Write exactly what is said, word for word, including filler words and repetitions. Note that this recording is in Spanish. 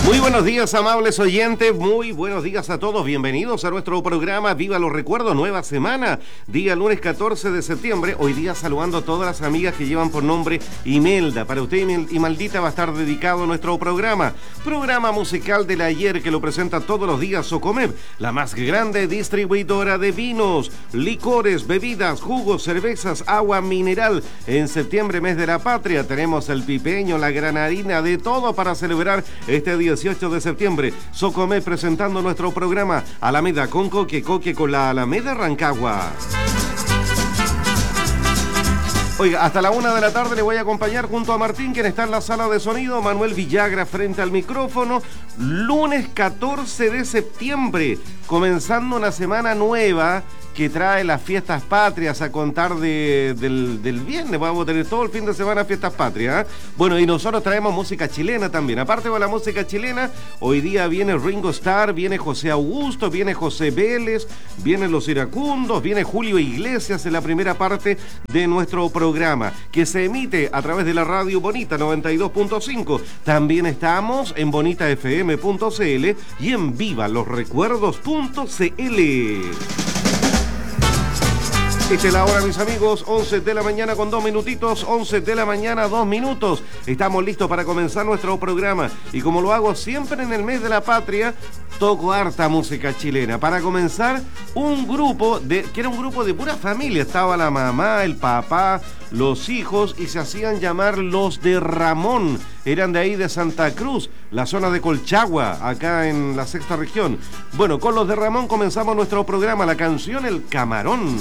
Muy buenos días, amables oyentes, muy buenos días a todos, bienvenidos a nuestro programa Viva los Recuerdos, nueva semana, día lunes catorce de septiembre, hoy día saludando a todas las amigas que llevan por nombre Imelda. Para usted y Maldita va a estar dedicado nuestro programa, programa musical del ayer que lo presenta todos los días Socomer, la más grande distribuidora de vinos, licores, bebidas, jugos, cervezas, agua mineral. En septiembre, mes de la patria, tenemos el pipeño, la granadina, de todo para celebrar este dieciocho de septiembre. Socomer presentando nuestro programa Alameda con Coque, Coque con la Alameda Rancagua. Oiga, hasta la una de la tarde le voy a acompañar junto a Martín, quien está en la sala de sonido, Manuel Villagra frente al micrófono. Lunes catorce de septiembre, comenzando una semana nueva que trae las fiestas patrias a contar de, del, del viernes. Vamos a tener todo el fin de semana fiestas patrias, ¿eh? Bueno, y nosotros traemos música chilena también. Aparte de la música chilena, hoy día viene Ringo Starr, viene José Augusto, viene José Vélez, vienen los iracundos, viene Julio Iglesias en la primera parte de nuestro programa, que se emite a través de la radio Bonita noventa y dos punto cinco. También estamos en bonita f m punto c l y en viva los recuerdos punto c l. Esta es la hora, mis amigos, once de la mañana con dos minutitos, once de la mañana, dos minutos. Estamos listos para comenzar nuestro programa. Y como lo hago siempre en el mes de la patria, toco harta música chilena. Para comenzar, un grupo, de que era un grupo de pura familia. Estaba la mamá, el papá, los hijos, y se hacían llamar Los de Ramón. Eran de ahí de Santa Cruz, la zona de Colchagua, acá en la sexta región. Bueno, con Los de Ramón comenzamos nuestro programa, la canción El Camarón.